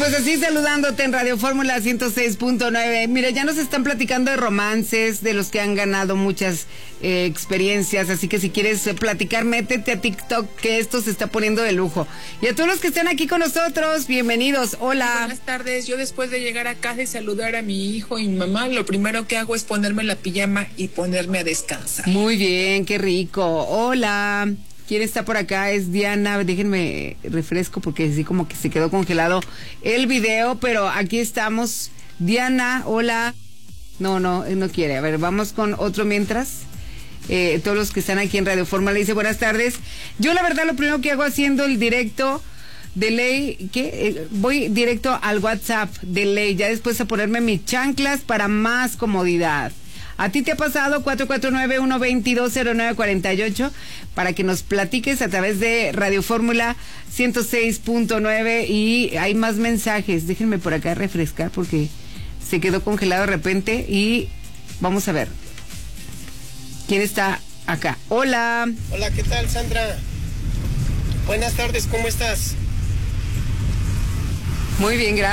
pues así saludándote en Radio Fórmula 106.9. Mira, ya nos están platicando de romances, de los que han ganado muchas experiencias, así que si quieres platicar, métete a TikTok, que esto se está poniendo de lujo. Y a todos los que están aquí con nosotros, bienvenidos, hola. Buenas tardes, yo después de llegar a casa y saludar a mi hijo y mi mamá, lo primero que hago es ponerme la pijama y ponerme a descansar. Muy bien, qué rico, hola. ¿Quién está por acá? Es Diana. Déjenme refresco porque así como que se quedó congelado el video, pero aquí estamos. Diana, hola. No quiere. A ver, vamos con otro mientras. Todos los que están aquí en Radio Fórmula le dice buenas tardes. Yo la verdad lo primero que hago haciendo el directo de ley, voy directo al WhatsApp de ley, ya después a ponerme mis chanclas para más comodidad. ¿A ti te ha pasado? 449-122-0948 para que nos platiques a través de Radio Fórmula 106.9 y hay más mensajes. Déjenme por acá refrescar porque se quedó congelado de repente y vamos a ver. ¿Quién está acá? Hola. Hola, ¿qué tal, Sandra? Buenas tardes, ¿cómo estás? Muy bien, gracias.